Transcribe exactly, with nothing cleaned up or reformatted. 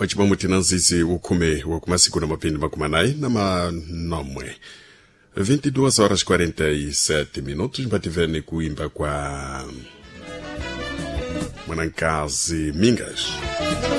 wachibamwe tinanzizi ukhume wa kumasiku na mapindi makumanayi na manomwe vinte e duas horas quarenta e sete minutos. Bativene kuimba kwa Mwanankazi Mingas.